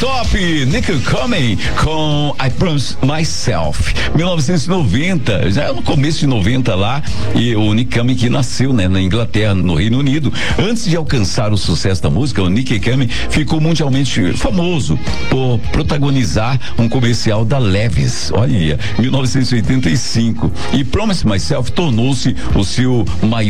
Top, Nick Coming com I Promise Myself, 1990, já no começo de 90 lá, e o Nick Coming que nasceu, né, na Inglaterra, no Reino Unido. Antes de alcançar o sucesso da música, o Nick Coming ficou mundialmente famoso por protagonizar um comercial da Levi's, olha, 1985, e Promise Myself tornou-se o seu maior